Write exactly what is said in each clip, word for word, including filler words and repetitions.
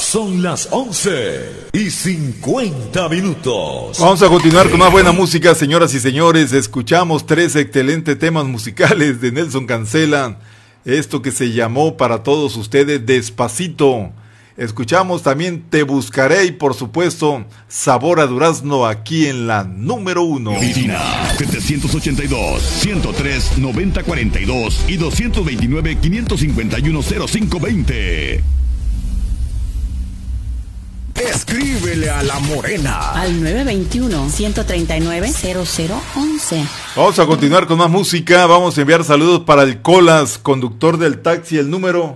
Son las once y cincuenta minutos. Vamos a continuar con más buena música, señoras y señores. Escuchamos tres excelentes temas musicales de Nelson Cancela. Esto que se llamó para todos ustedes Despacito. Escuchamos también Te Buscaré y por supuesto Sabor a Durazno aquí en la número uno. Oficina setecientos ochenta y dos, ciento tres, noventa cuarenta y dos y doscientos veintinueve, quinientos cincuenta y uno, cero cinco veinte. Escríbele a La Morena al nueve veintiuno, ciento treinta y nueve, cero cero once. Vamos a continuar con más música. Vamos a enviar saludos para el Colas, conductor del taxi, el número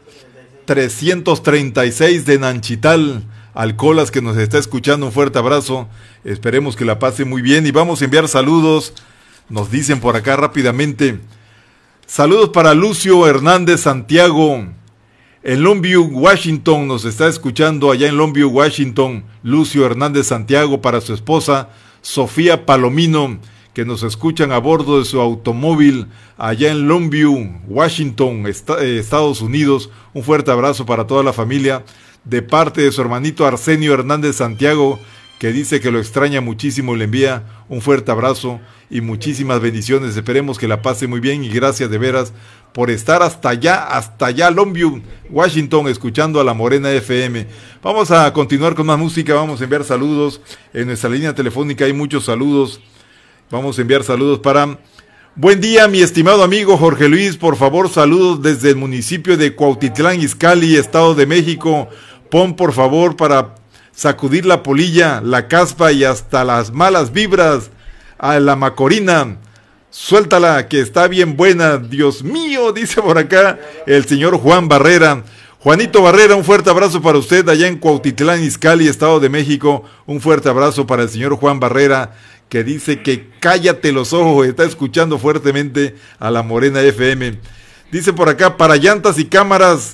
trescientos treinta y seis de Nanchital. Al Colas que nos está escuchando, un fuerte abrazo. Esperemos que la pase muy bien y vamos a enviar saludos. Nos dicen por acá rápidamente. Saludos para Lucio Hernández Santiago. En Longview, Washington, nos está escuchando allá en Longview, Washington, Lucio Hernández Santiago, para su esposa Sofía Palomino, que nos escuchan a bordo de su automóvil allá en Longview, Washington, est- eh, Estados Unidos. Un fuerte abrazo para toda la familia, de parte de su hermanito Arsenio Hernández Santiago, que dice que lo extraña muchísimo, le envía un fuerte abrazo y muchísimas bendiciones. Esperemos que la pase muy bien y gracias de veras por estar hasta allá, hasta allá, Longview, Washington, escuchando a La Morena F M. Vamos a continuar con más música, vamos a enviar saludos. En nuestra línea telefónica hay muchos saludos. Vamos a enviar saludos para... Buen día, mi estimado amigo Jorge Luis, por favor, saludos desde el municipio de Cuautitlán Izcalli, Estado de México. Pon, por favor, para sacudir la polilla, la caspa y hasta las malas vibras a la Macorina. Suéltala, que está bien buena, Dios mío, dice por acá el señor Juan Barrera. Juanito Barrera, un fuerte abrazo para usted allá en Cuautitlán Izcalli, Estado de México. Un fuerte abrazo para el señor Juan Barrera, que dice que cállate los ojos, está escuchando fuertemente a La Morena F M. Dice por acá, para llantas y cámaras,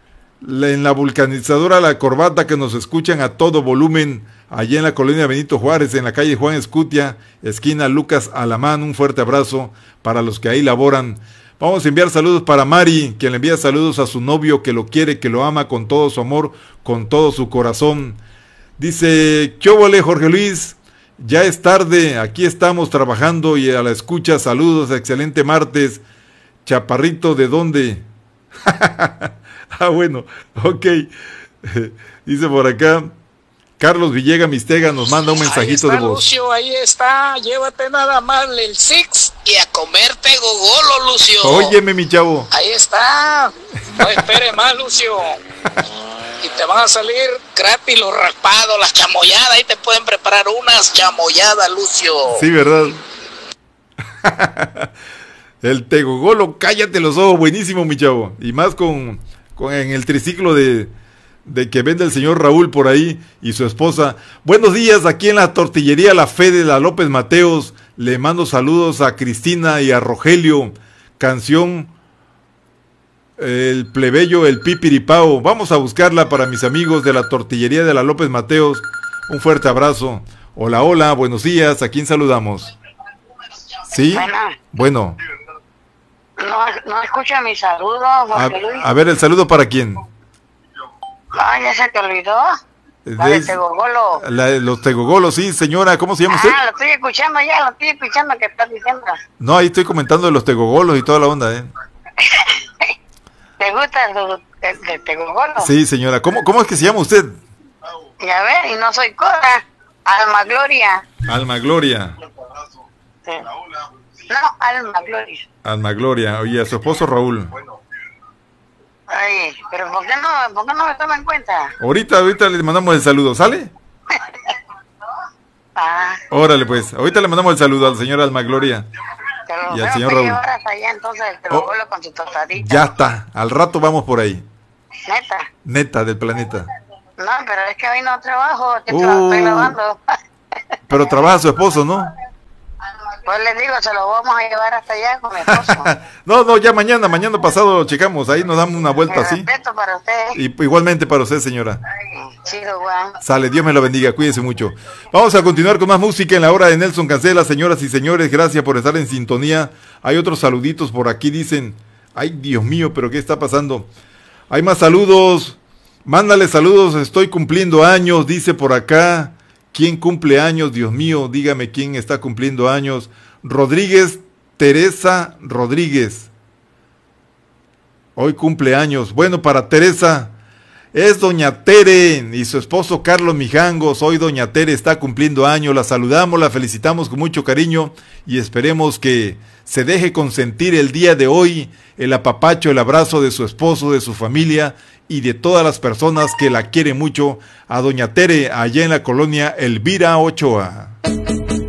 en la vulcanizadora La Corbata, que nos escuchan a todo volumen, allá en la colonia Benito Juárez, en la calle Juan Escutia, esquina Lucas Alamán. Un fuerte abrazo para los que ahí laboran. Vamos a enviar saludos para Mari, quien le envía saludos a su novio, que lo quiere, que lo ama con todo su amor, con todo su corazón. Dice, ¿qué óvole, Jorge Luis? Ya es tarde, aquí estamos trabajando y a la escucha, saludos, excelente martes. Chaparrito, ¿de dónde? Ah, bueno, ok. Dice por acá, Carlos Villega Mistega nos manda un mensajito ahí está, de voz. Lucio, ahí está, llévate nada más el Six y a comerte gogolo, Lucio. Óyeme, mi chavo. Ahí está, no espere más, Lucio. Y te van a salir gratis los raspados, las chamoyadas, ahí te pueden preparar unas chamoyadas, Lucio. Sí, ¿verdad? El tegogolo, cállate los ojos, buenísimo, mi chavo. Y más con, con en el triciclo de, de que vende el señor Raúl por ahí y su esposa. Buenos días, aquí en la tortillería La Fe de la López Mateos. Le mando saludos a Cristina y a Rogelio. Canción El Plebeyo, el Pipiripao. Vamos a buscarla para mis amigos de la tortillería de la López Mateos. Un fuerte abrazo. Hola, hola, buenos días. ¿A quién saludamos? ¿Sí? Bueno. Bueno. No, no escucha mi saludo, Jorge A, Luis. a ver, ¿el saludo para quién? Ay, ¿ya se te olvidó? La de Es- Tegogolo. la- los tegogolos, sí, señora. ¿Cómo se llama usted? Ah, lo estoy escuchando ya, lo estoy escuchando que estás diciendo. No, ahí estoy comentando de los tegogolos y toda la onda, ¿eh? ¿Te gusta el de, el de Tegogolo? Sí, señora. ¿Cómo, cómo es que se llama usted? Ya ves, y no soy Cora. Alma Gloria. Alma Gloria. Sí. No, Alma Gloria. Alma Gloria. Oye, a su esposo Raúl. Ay, pero ¿por qué no, por qué no me toman en cuenta? Ahorita, ahorita le mandamos el saludo, ¿sale? Ah, Órale, pues. Ahorita le mandamos el saludo al señor Alma Gloria. te lo Y al veo señor que Raúl. llevar hasta allá entonces el Tegogolo con su tostadita. Ya está. Al rato vamos por ahí. Neta. Neta del planeta. No, pero es que hoy no trabajo, que Uh. tra- estoy lavando. Pero trabaja su esposo, ¿no? Pues les digo, se lo vamos a llevar hasta allá con mi esposo. No, no, ya mañana, mañana pasado checamos. Ahí nos damos una vuelta Mi así. respeto para ustedes. Y igualmente para usted, señora. Chido, Juan. Sale, Dios me lo bendiga, cuídese mucho. Vamos a continuar con más música en la hora de Nelson Cancela, señoras y señores, gracias por estar en sintonía. Hay otros saluditos por aquí, dicen, ay Dios mío, pero ¿qué está pasando? Hay más saludos Mándale saludos, estoy cumpliendo años, dice por acá. ¿Quién cumple años? Dios mío, dígame quién está cumpliendo años. Rodríguez, Teresa Rodríguez. Hoy cumple años. Bueno, para Teresa es doña Tere y su esposo Carlos Mijangos. Hoy doña Tere está cumpliendo años. La saludamos, la felicitamos con mucho cariño y esperemos que se deje consentir el día de hoy el apapacho, el abrazo de su esposo, de su familia y de todas las personas que la quieren mucho. A doña Tere allá en la colonia Elvira Ochoa.